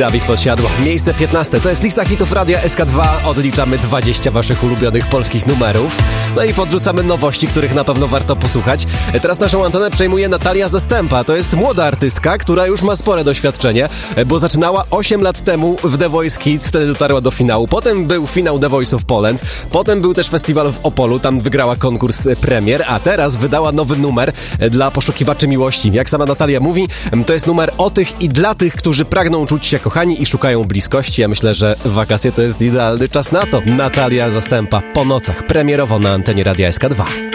Dawid Podsiadło. Miejsce 15. To jest lista hitów Radia SK2. Odliczamy 20 waszych ulubionych polskich numerów. No i podrzucamy nowości, których na pewno warto posłuchać. Teraz naszą antenę przejmuje Natalia Zastępa. To jest młoda artystka, która już ma spore doświadczenie, bo zaczynała 8 lat temu w The Voice Kids. Wtedy dotarła do finału. Potem był finał The Voice of Poland. Potem był też festiwal w Opolu. Tam wygrała konkurs premier, a teraz wydała nowy numer dla poszukiwaczy miłości. Jak sama Natalia mówi, to jest numer o tych i dla tych, którzy pragną czuć się kochani i szukają bliskości. Ja myślę, że wakacje to jest idealny czas na to. Natalia Zastępa po nocach, premierowo na antenie Radia SK2.